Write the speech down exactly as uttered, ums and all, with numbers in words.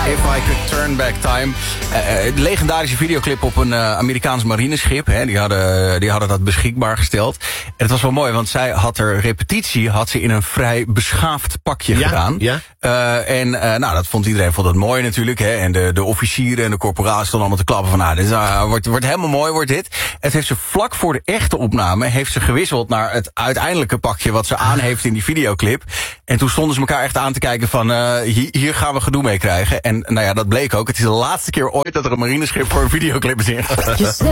If I Could Turn Back Time. Uh, uh, legendarische videoclip op een uh, Amerikaans marineschip. Hè. Die, hadden, die hadden dat beschikbaar gesteld. En het was wel mooi, want zij had er repetitie... had ze in een vrij beschaafd pakje ja, gedaan. Ja. Uh, en uh, nou, dat vond iedereen vond dat mooi natuurlijk. Hè. En de, de officieren en de corporaties stonden allemaal te klappen van... nou, dit uh, wordt, wordt helemaal mooi, wordt dit. Het heeft ze vlak voor de echte opname... heeft ze gewisseld naar het uiteindelijke pakje... wat ze aan heeft in die videoclip. En toen stonden ze elkaar echt aan te kijken van... Uh, hier, hier gaan we gedoe mee krijgen. En nou ja, dat bleek ook. Het is de laatste keer ooit dat er een marineschip voor een videoclip is ingegaan.